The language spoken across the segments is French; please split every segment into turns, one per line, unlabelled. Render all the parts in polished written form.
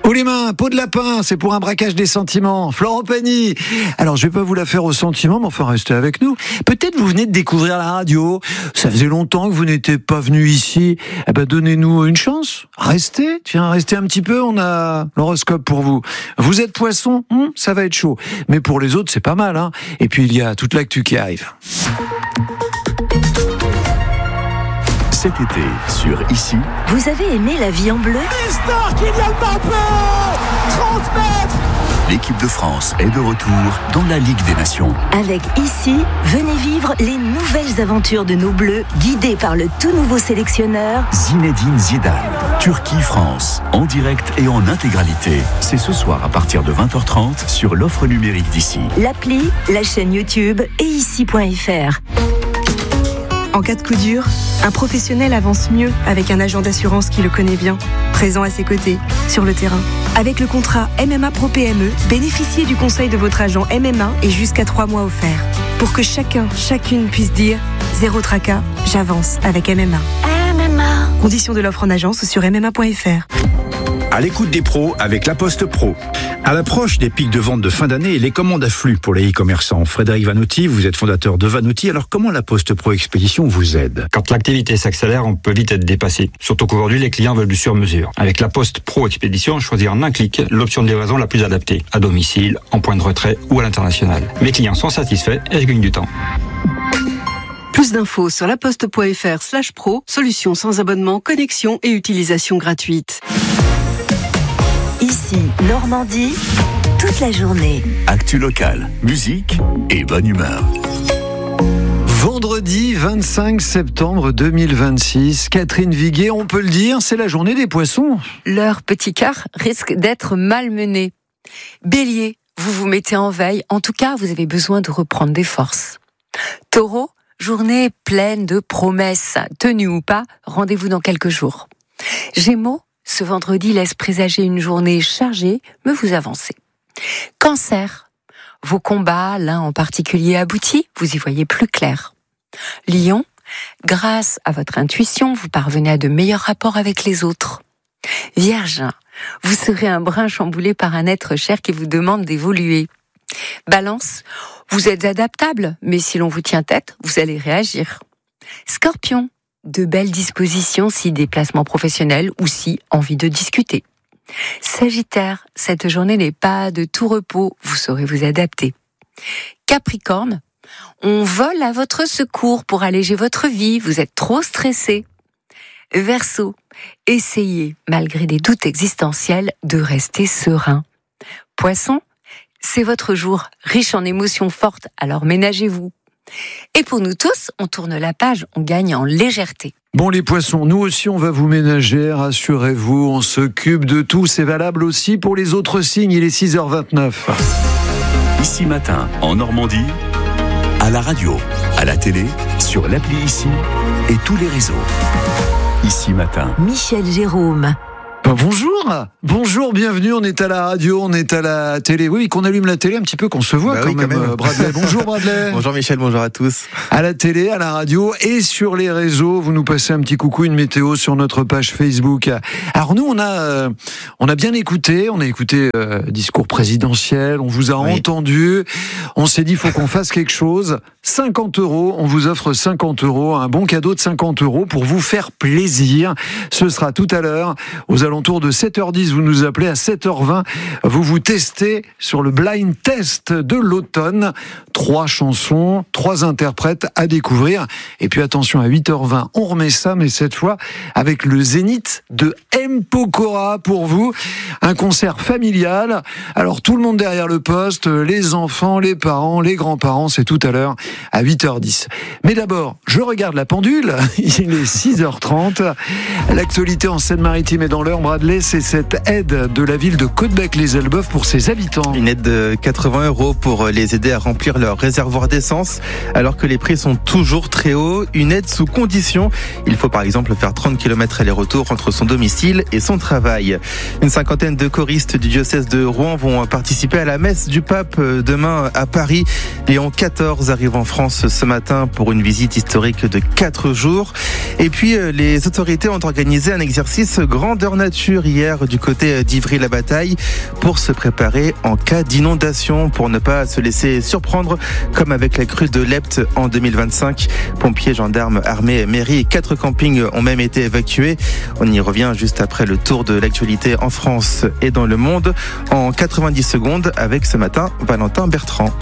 Haut les mains, peau de lapin, c'est pour un braquage des sentiments. Florent Pagny. Alors, je vais pas vous la faire au sentiment, mais enfin, restez avec nous. Peut-être vous venez de découvrir la radio. Ça faisait longtemps que vous n'étiez pas venu ici. Eh ben, donnez-nous une chance. Restez. Tiens, restez un petit peu. On a l'horoscope pour vous. Vous êtes poisson, ça va être chaud. Mais pour les autres, c'est pas mal, hein. Et puis, il y a toute l'actu qui arrive.
Cet été, sur Ici.
Vous avez aimé la vie en bleu ?
Mister Kylian Mbappé, 30 mètres.
L'équipe de France est de retour dans la Ligue des Nations.
Avec Ici, venez vivre les nouvelles aventures de nos Bleus, guidés par le tout nouveau sélectionneur
Zinedine Zidane. Turquie-France, en direct et en intégralité. C'est ce soir à partir de 20h30 sur l'offre numérique d'Ici.
L'appli, la chaîne YouTube et ici.fr.
En cas de coup dur, un professionnel avance mieux avec un agent d'assurance qui le connaît bien, présent à ses côtés, sur le terrain. Avec le contrat MMA Pro PME, bénéficiez du conseil de votre agent MMA et jusqu'à 3 mois offerts. Pour que chacune puisse dire « Zéro tracas, j'avance avec MMA ». Conditions de l'offre en agence ou sur MMA.fr.
À l'écoute des pros avec La Poste Pro. À l'approche des pics de vente de fin d'année, les commandes affluent pour les e-commerçants. Frédéric Vanotti, vous êtes fondateur de Vanotti. Alors comment La Poste Pro Expédition vous aide ?
Quand l'activité s'accélère, on peut vite être dépassé. Surtout qu'aujourd'hui, les clients veulent du sur-mesure. Avec La Poste Pro Expédition, choisir en un clic l'option de livraison la plus adaptée. À domicile, en point de retrait ou à l'international. Mes clients sont satisfaits et je gagne du temps.
Plus d'infos sur laposte.fr/pro, solution sans abonnement, connexion et utilisation gratuite.
Ici, Normandie, toute la journée.
Actu locale, musique et bonne humeur.
Vendredi 25 septembre 2026, Catherine Viguet, on peut le dire, c'est la journée des poissons.
Leur petit cœur risque d'être malmené. Bélier, vous vous mettez en veille, en tout cas vous avez besoin de reprendre des forces. Taureau, journée pleine de promesses, tenues ou pas, rendez-vous dans quelques jours. Gémeaux, ce vendredi laisse présager une journée chargée, mais vous avancez. Cancer, vos combats, l'un en particulier aboutis, vous y voyez plus clair. Lion, grâce à votre intuition, vous parvenez à de meilleurs rapports avec les autres. Vierge, vous serez un brin chamboulé par un être cher qui vous demande d'évoluer. Balance, vous êtes adaptable, mais si l'on vous tient tête, vous allez réagir. Scorpion, de belles dispositions si déplacement professionnel ou si envie de discuter. Sagittaire, cette journée n'est pas de tout repos, vous saurez vous adapter. Capricorne, on vole à votre secours pour alléger votre vie, vous êtes trop stressé. Verseau, essayez, malgré des doutes existentiels, de rester serein. Poisson, c'est votre jour, riche en émotions fortes, alors ménagez-vous. Et pour nous tous, on tourne la page, on gagne en légèreté.
Bon les poissons, nous aussi on va vous ménager, rassurez-vous, on s'occupe de tout, c'est valable aussi pour les autres signes, il est 6h29.
Ici matin, en Normandie, à la radio, à la télé, sur l'appli Ici et tous les réseaux. Ici matin.
Michel Jérôme.
Bonjour, bienvenue, on est à la radio, on est à la télé. Oui, qu'on allume la télé un petit peu, qu'on se voit quand même. Bradley. Bonjour Bradley.
Bonjour Michel, bonjour à tous.
À la télé, à la radio et sur les réseaux, vous nous passez un petit coucou, une météo sur notre page Facebook. Alors nous, on a bien écouté, discours présidentiel, on vous a entendu, on s'est dit, faut qu'on fasse quelque chose. 50 €, on vous offre 50 €, un bon cadeau de 50 € pour vous faire plaisir. Ce sera tout à l'heure, aux alentours de 7h10, vous nous appelez à 7h20, vous testez sur le blind test de l'automne. 3 chansons, 3 interprètes à découvrir. Et puis attention, à 8h20, on remet ça, mais cette fois avec le Zénith de M. Pokora pour vous. Un concert familial. Alors tout le monde derrière le poste, les enfants, les parents, les grands-parents, c'est tout à l'heure à 8h10. Mais d'abord, je regarde la pendule, il est 6h30. L'actualité en Seine-Maritime et dans l'heure, Bradley, c'est cette aide de la ville de Caudebec-les-Elbeuf pour ses habitants.
Une aide de 80 € pour les aider à remplir leur réservoir d'essence, alors que les prix sont toujours très hauts. Une aide sous condition. Il faut par exemple faire 30 km aller-retour entre son domicile et son travail. Une cinquantaine de choristes du diocèse de Rouen vont participer à la messe du pape demain à Paris. Léon XIV arrive en France ce matin pour une visite historique de 4 jours. Et puis les autorités ont organisé un exercice grandeur nature nature hier du côté d'Ivry-la-Bataille pour se préparer en cas d'inondation, pour ne pas se laisser surprendre comme avec la crue de l'Epte en 2025. Pompiers, gendarmes, armées, mairies et 4 campings ont même été évacués. On y revient juste après le tour de l'actualité en France et dans le monde en 90 secondes avec ce matin Valentin Bertrand.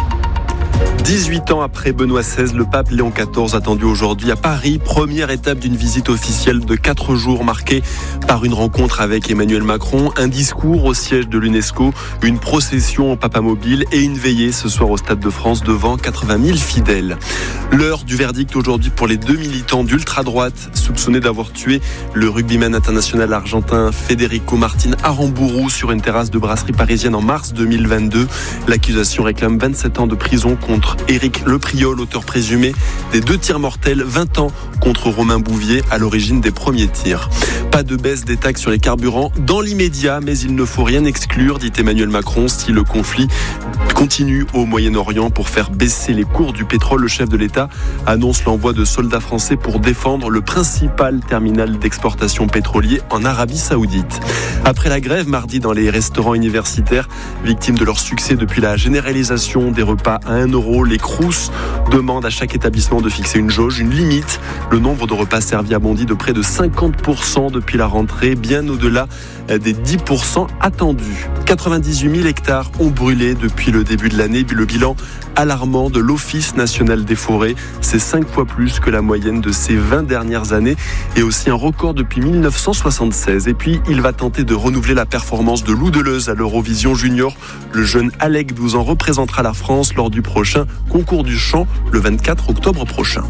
18 ans après Benoît XVI, le pape Léon XIV attendu aujourd'hui à Paris. Première étape d'une visite officielle de 4 jours marquée par une rencontre avec Emmanuel Macron, un discours au siège de l'UNESCO, une procession au Papamobile et une veillée ce soir au Stade de France devant 80 000 fidèles. L'heure du verdict aujourd'hui pour les 2 militants d'ultra-droite soupçonnés d'avoir tué le rugbyman international argentin Federico Martin Aramburu sur une terrasse de brasserie parisienne en mars 2022. L'accusation réclame 27 ans de prison contre Éric Lepriol, auteur présumé des 2 tirs mortels, 20 ans contre Romain Bouvier à l'origine des premiers tirs. Pas de baisse des taxes sur les carburants dans l'immédiat, mais il ne faut rien exclure, dit Emmanuel Macron, si le conflit continue au Moyen-Orient pour faire baisser les cours du pétrole. Le chef de l'État annonce l'envoi de soldats français pour défendre le principal terminal d'exportation pétrolier en Arabie Saoudite. Après la grève mardi dans les restaurants universitaires, victimes de leur succès depuis la généralisation des repas à 1 euro, les Crous demandent à chaque établissement de fixer une jauge, une limite. Le nombre de repas servis a bondi de près de 50% depuis la rentrée, bien au-delà des 10% attendus. 98 000 hectares ont brûlé depuis le début de l'année. Le bilan alarmant de l'Office national des forêts, c'est 5 fois plus que la moyenne de ces 20 dernières années et aussi un record depuis 1976. Et puis, il va tenter de renouveler la performance de Lou Deleuze à l'Eurovision Junior. Le jeune Alec, 12 ans, représentera la France lors du prochain concours du chant le 24 octobre prochain.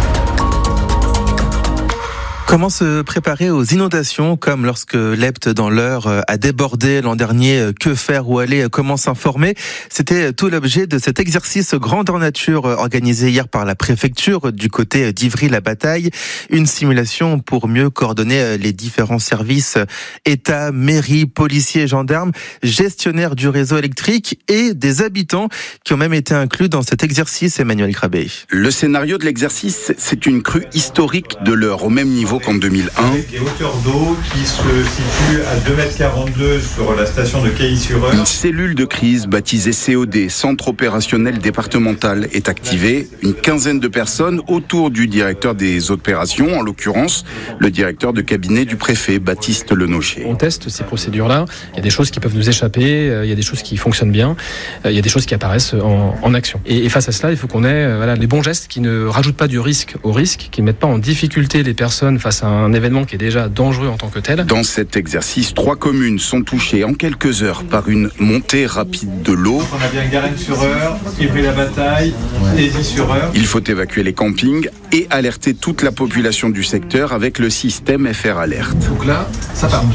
Comment se préparer aux inondations, comme lorsque l'Epte dans l'Eure a débordé l'an dernier? Que faire, où aller, comment s'informer? C'était tout l'objet de cet exercice grandeur nature organisé hier par la préfecture du côté d'Ivry-la-Bataille. Une simulation pour mieux coordonner les différents services, État, mairie, policiers, gendarmes, gestionnaires du réseau électrique et des habitants qui ont même été inclus dans cet exercice. Emmanuel Grabé.
Le scénario de l'exercice, c'est une crue historique de l'Eure, au même niveau qu'en 2001.
Avec des hauteurs d'eau qui se situent à 2,42 m sur la station de Cailly-sur-Eure.
Une cellule de crise baptisée COD, Centre opérationnel départemental, est activée. Une quinzaine de personnes autour du directeur des opérations, en l'occurrence le directeur de cabinet du préfet, Baptiste Lenocher.
On teste ces procédures-là. Il y a des choses qui peuvent nous échapper, il y a des choses qui fonctionnent bien, il y a des choses qui apparaissent en action. Et face à cela, il faut qu'on ait les bons gestes qui ne rajoutent pas du risque au risque, qui ne mettent pas en difficulté les personnes face à un événement qui est déjà dangereux en tant que tel.
Dans cet exercice, 3 communes sont touchées en quelques heures par une montée rapide de l'eau.
On a bien Garennes-sur-Eure, Ivry-la-Bataille, Aisy-sur-Eure.
Il faut évacuer les campings et alerter toute la population du secteur avec le système FR Alert.
Donc là, ça part.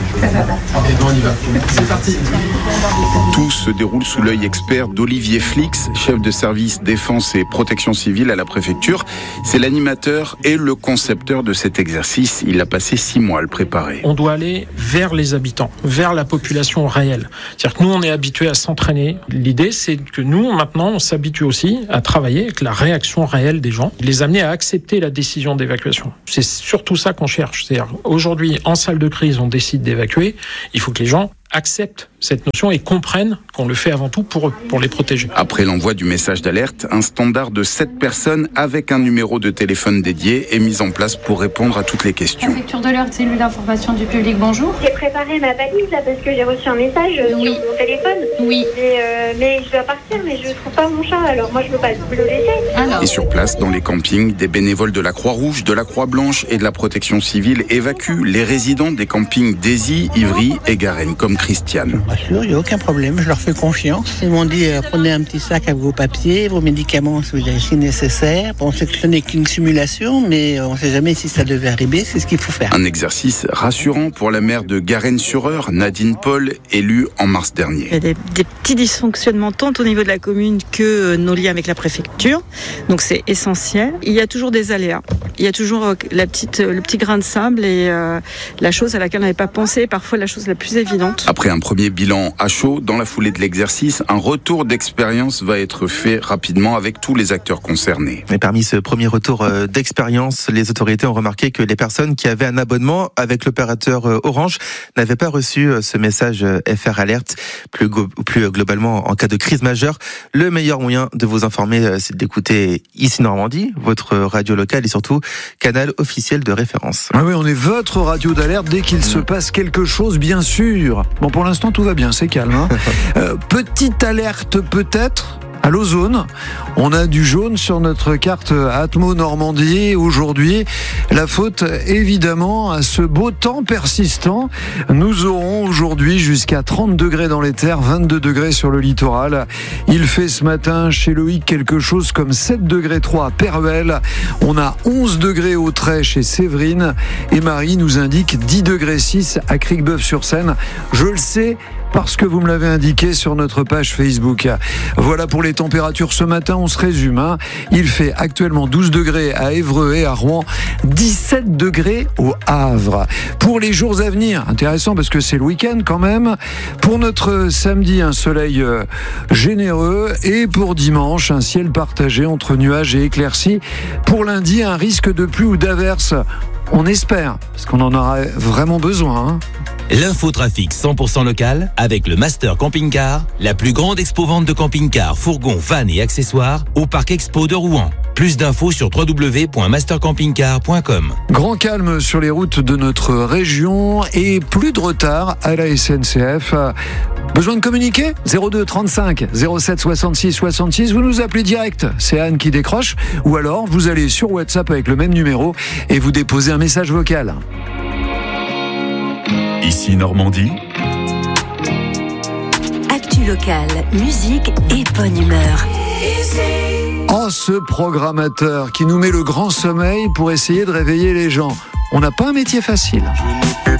Et donc on y va. C'est parti.
Tout se déroule sous l'œil expert d'Olivier Flix, chef de service défense et protection civile à la préfecture. C'est l'animateur et le concepteur de cet exercice. Il a passé 6 mois à le préparer.
On doit aller vers les habitants, vers la population réelle. C'est-à-dire que nous, on est habitués à s'entraîner. L'idée, c'est que nous, maintenant, on s'habitue aussi à travailler avec la réaction réelle des gens, les amener à accepter la décision d'évacuation. C'est surtout ça qu'on cherche. C'est-à-dire, aujourd'hui, en salle de crise, on décide d'évacuer. Il faut que les gens acceptent cette notion et comprennent qu'on le fait avant tout pour eux, pour les protéger.
Après l'envoi du message d'alerte, un standard de 7 personnes avec un numéro de téléphone dédié est mis en place pour répondre à toutes les questions.
Préfecture de l'Eure, cellule d'information du public, bonjour.
J'ai préparé ma valise là parce que j'ai reçu un message sur mon téléphone.
Oui.
Mais je dois partir, mais je trouve pas mon chat, alors moi je peux pas le laisser.
Et sur place, dans les campings, des bénévoles de la Croix-Rouge, de la Croix-Blanche et de la Protection civile évacuent les résidents des campings d'Aisy, Ivry et Garennes, comme Christiane.
Bien sûr, il n'y a aucun problème, je leur fais confiance. Ils m'ont dit prenez un petit sac avec vos papiers, vos médicaments si nécessaire. On sait que ce n'est qu'une simulation, mais on ne sait jamais si ça devait arriver, c'est ce qu'il faut faire.
Un exercice rassurant pour la maire de Garennes-sur-Eure, Nadine Paul, élue en mars dernier.
Il y a des petits dysfonctionnements tant au niveau de la commune que nos liens avec la préfecture, donc c'est essentiel. Il y a toujours des aléas, il y a toujours le petit grain de sable et la chose à laquelle on n'avait pas pensé, parfois la chose la plus évidente.
Après un premier bilan à chaud. Dans la foulée de l'exercice, un retour d'expérience va être fait rapidement avec tous les acteurs concernés.
Et parmi ce premier retour d'expérience, les autorités ont remarqué que les personnes qui avaient un abonnement avec l'opérateur Orange n'avaient pas reçu ce message FR Alert. Plus globalement, en cas de crise majeure, le meilleur moyen de vous informer, c'est d'écouter Ici Normandie, votre radio locale et surtout canal officiel de référence.
Ah oui, on est votre radio d'alerte dès qu'il se passe quelque chose, bien sûr. Bon, pour l'instant, tout va bien, c'est calme. Hein. Petite alerte peut-être à l'ozone. On a du jaune sur notre carte Atmo Normandie aujourd'hui. La faute, évidemment, à ce beau temps persistant. Nous aurons aujourd'hui jusqu'à 30 degrés dans les terres, 22 degrés sur le littoral. Il fait ce matin chez Loïc quelque chose comme 7 degrés 3 à Péruel. On a 11 degrés au Trait chez Séverine. Et Marie nous indique 10 degrés 6 à Cricbeuf-sur-Seine. Je le sais, parce que vous me l'avez indiqué sur notre page Facebook. Voilà pour les températures ce matin, on se résume. Hein. Il fait actuellement 12 degrés à Évreux et à Rouen, 17 degrés au Havre. Pour les jours à venir, intéressant parce que c'est le week-end quand même. Pour notre samedi, un soleil généreux et pour dimanche, un ciel partagé entre nuages et éclaircies. Pour lundi, un risque de pluie ou d'averse. On espère, parce qu'on en aura vraiment besoin. Hein.
L'infotrafic 100% local avec le Master Camping Car, la plus grande expo-vente de camping-car, fourgons, vannes et accessoires au Parc Expo de Rouen. Plus d'infos sur www.mastercampingcar.com.
Grand calme sur les routes de notre région et plus de retard à la SNCF. Besoin de communiquer ? 02 35 07 66 66. Vous nous appelez direct. C'est Anne qui décroche. Ou alors, vous allez sur WhatsApp avec le même numéro et vous déposez un message vocal.
Ici Normandie.
Actu locale, musique et bonne humeur.
Oh, ce programmateur qui nous met le grand sommeil pour essayer de réveiller les gens. On n'a pas un métier facile.
Je n'ai